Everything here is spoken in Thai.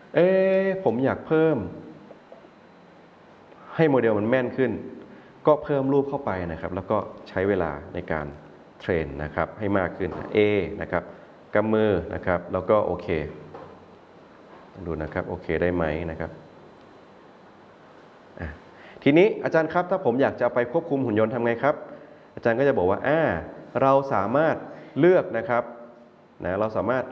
ผมอยากเพิ่มให้โมเดลมันแม่นขึ้นก็เพิ่มรูปเข้าไปนะครับแล้วก็ใช้เวลาในการเทรนนะครับให้มากขึ้น นะครับกำมือนะครับแล้วก็โอเคดูนะครับโอเคได้ไหมนะครับทีนี้อาจารย์ครับถ้าผมอยากจะไปควบคุมหุ่นยนต์ทำไงครับอาจารย์ก็จะบอกว่าเราสามารถเลือกนะครับเราสามารถ